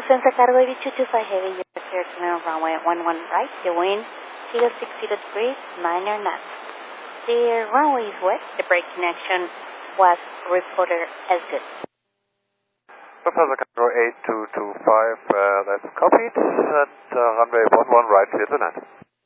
Lufthansa Cargo 8225 Heavy, you are clear to land runway 11 right, the wind 060 degrees, 9 knots. The runway is wet, the brake connection was reported as good. Lufthansa Cargo 8225, that's copied, and runway 11 right, clear to land.